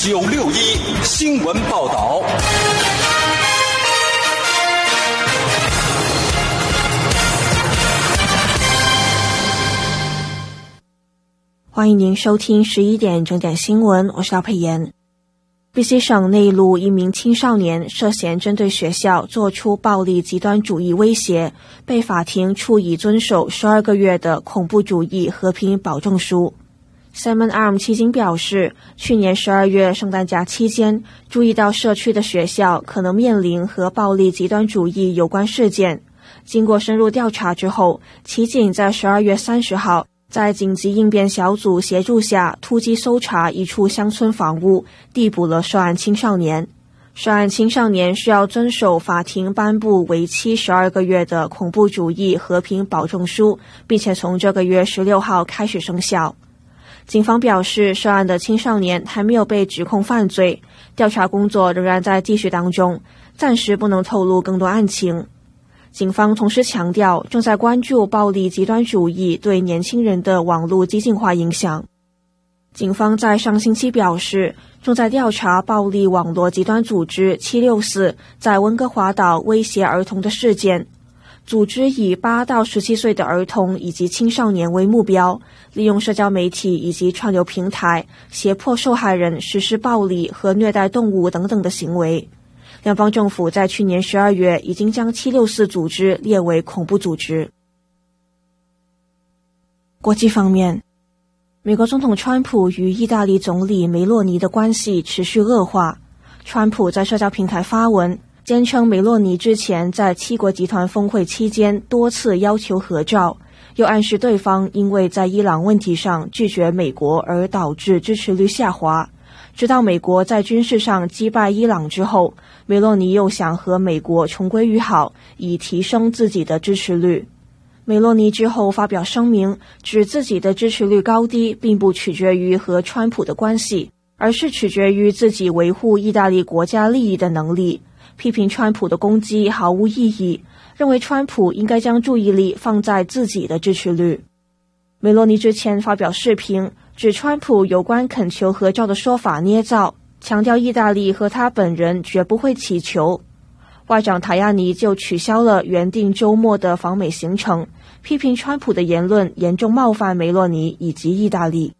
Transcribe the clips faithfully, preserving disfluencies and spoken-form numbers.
九六一新闻报道。 欢迎您收听十一点整点新闻，我是姚佩妍。B C 省内陆一名青少年涉嫌针对学校做出暴力极端主义威胁，被法庭处以遵守十二个月的恐怖主义和平保证书。Simon Arm 迄今表示，去年十二月圣诞假期间，注意到社区的学校可能面临和暴力极端主义有关事件。经过深入调查之后，骑警在十二月三十号在紧急应变小组协助下突击搜查一处乡村房屋，逮捕了涉案青少年。涉案青少年需要遵守法庭颁布为期十二个月的恐怖主义和平保证书，并且从这个月十六号开始生效。警方表示，涉案的青少年还没有被指控犯罪，调查工作仍然在继续当中，暂时不能透露更多案情。警方同时强调，正在关注暴力极端主义对年轻人的网络激进化影响。警方在上星期表示，正在调查暴力网络极端组织七六四在温哥华岛威胁儿童的事件。组织以八到十七岁的儿童以及青少年为目标，利用社交媒体以及串流平台胁迫受害人实施暴力和虐待动物等等的行为。联邦政府在去年十二月已经将七六四组织列为恐怖组织。国际方面，美国总统川普与意大利总理梅洛尼的关系持续恶化。川普在社交平台发文，坚称梅洛尼之前在七国集团峰会期间多次要求合照，又暗示对方因为在伊朗问题上拒绝美国而导致支持率下滑。直到美国在军事上击败伊朗之后，梅洛尼又想和美国重归于好，以提升自己的支持率。梅洛尼之后发表声明，指自己的支持率高低并不取决于和川普的关系，而是取决于自己维护意大利国家利益的能力，批评川普的攻击毫无意义，认为川普应该将注意力放在自己的支持率。梅洛尼之前发表视频，指川普有关恳求合照的说法捏造，强调意大利和他本人绝不会祈求。外长塔亚尼就取消了原定周末的访美行程，批评川普的言论严重冒犯梅洛尼以及意大利。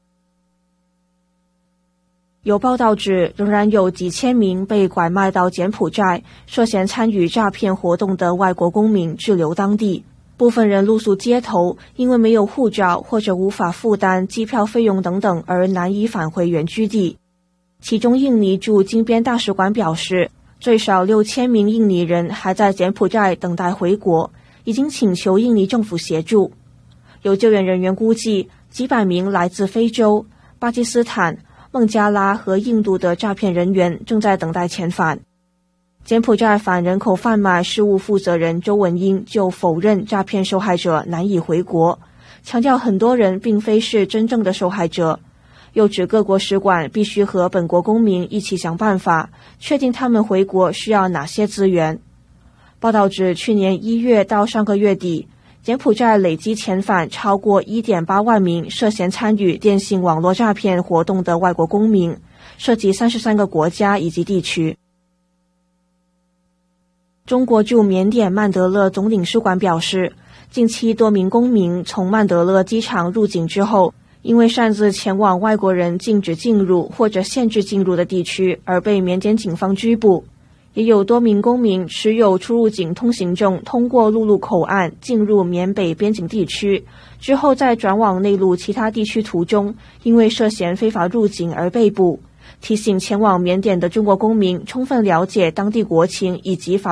有报道指，仍然有几千名被拐卖到柬埔寨涉嫌参与诈骗活动的外国公民滞留当地，部分人露宿街头，因为没有护照或者无法负担机票费用等等而难以返回原居地。其中印尼驻金边大使馆表示，最少六千名印尼人还在柬埔寨等待回国，已经请求印尼政府协助。有救援人员估计，几百名来自非洲、巴基斯坦、孟加拉和印度的诈骗人员正在等待遣返。柬埔寨反人口贩卖事务负责人周文英就否认诈骗受害者难以回国，强调很多人并非是真正的受害者，又指各国使馆必须和本国公民一起想办法，确定他们回国需要哪些资源。报道指，去年一月到上个月底，柬埔寨累计遣返超过 一点八万名涉嫌参与电信网络诈骗活动的外国公民，涉及三十三个国家以及地区。中国驻缅甸曼德勒总领事馆表示，近期多名公民从曼德勒机场入境之后，因为擅自前往外国人禁止进入或者限制进入的地区而被缅甸警方拘捕。也有多名公民持有出入境通行证通过陆路口岸进入缅北边境地区，之后再转往内陆其他地区途中，因为涉嫌非法入境而被捕。提醒前往缅甸的中国公民充分了解当地国情以及法